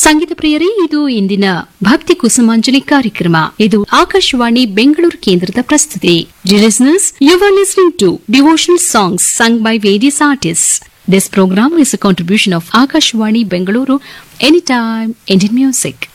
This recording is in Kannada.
ಸಂಗೀತ ಪ್ರಿಯರೇ, ಇದು ಇಂದಿನ ಭಕ್ತಿ ಕುಸುಮಾಂಜಲಿ ಕಾರ್ಯಕ್ರಮ. ಇದು ಆಕಾಶವಾಣಿ ಬೆಂಗಳೂರು ಕೇಂದ್ರದ ಪ್ರಸ್ತುತಿ. Dear listeners, you are listening to devotional songs sung by various artists. This program is a contribution of Akashwani Bengaluru, Anytime Indian Music.